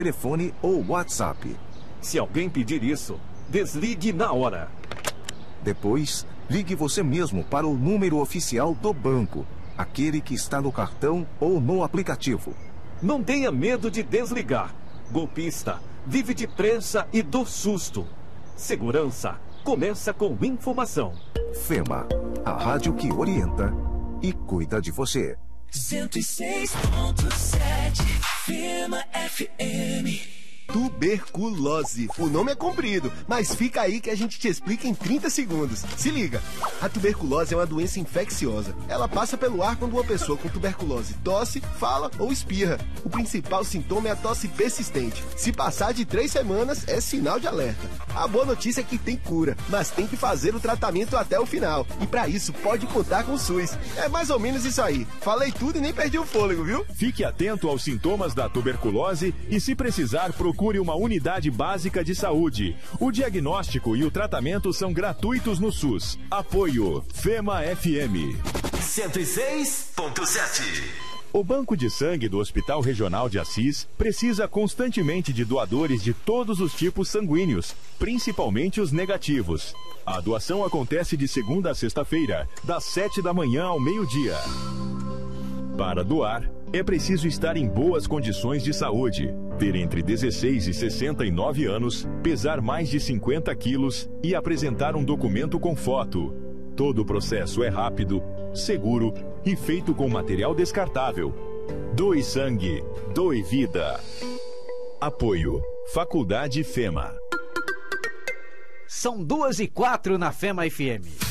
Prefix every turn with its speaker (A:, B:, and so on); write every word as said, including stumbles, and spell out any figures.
A: telefone ou WhatsApp.
B: Se alguém pedir isso, desligue na hora.
A: Depois, ligue você mesmo para o número oficial do banco, aquele que está no cartão ou no aplicativo.
B: Não tenha medo de desligar. Golpista vive de pressa e do susto. Segurança começa com informação.
A: Fema, a rádio que orienta e cuida de você.
C: cento e seis ponto sete Fema F M.
D: Tuberculose. O nome é comprido, mas fica aí que a gente te explica em trinta segundos. Se liga. A tuberculose é uma doença infecciosa. Ela passa pelo ar quando uma pessoa com tuberculose tosse, fala ou espirra. O principal sintoma é a tosse persistente. Se passar de três semanas, é sinal de alerta. A boa notícia é que tem cura, mas tem que fazer o tratamento até o final. E para isso, pode contar com o SUS. É mais ou menos isso aí. Falei tudo e nem perdi o fôlego, viu?
E: Fique atento aos sintomas da tuberculose e, se precisar, procure Procure uma unidade básica de saúde. O diagnóstico e o tratamento são gratuitos no SUS. Apoio Fema F M.
C: cento e seis ponto sete.
E: O Banco de Sangue do Hospital Regional de Assis precisa constantemente de doadores de todos os tipos sanguíneos, principalmente os negativos. A doação acontece de segunda a sexta-feira, das sete da manhã ao meio-dia. Para doar, é preciso estar em boas condições de saúde, ter entre dezesseis e sessenta e nove anos, pesar mais de cinquenta quilos e apresentar um documento com foto. Todo o processo é rápido, seguro e feito com material descartável. Doe sangue, doe vida. Apoio Faculdade Fema.
F: São duas e quatro na Fema F M.